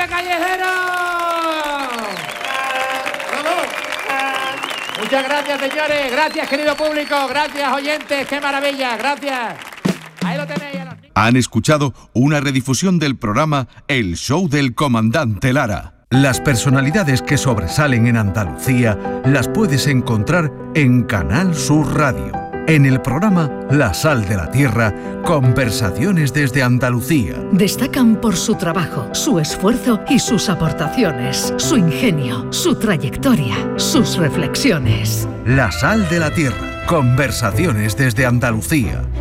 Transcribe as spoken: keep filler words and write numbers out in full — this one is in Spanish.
Javier Callejero. Muchas gracias, señores. Gracias, querido público. Gracias, oyentes. Qué maravilla. Gracias. Ahí lo tenéis. Han escuchado una redifusión del programa El Show del Comandante Lara. Las personalidades que sobresalen en Andalucía las puedes encontrar en Canal Sur Radio. En el programa La Sal de la Tierra, conversaciones desde Andalucía. Destacan por su trabajo, su esfuerzo y sus aportaciones, su ingenio, su trayectoria, sus reflexiones. La Sal de la Tierra, conversaciones desde Andalucía.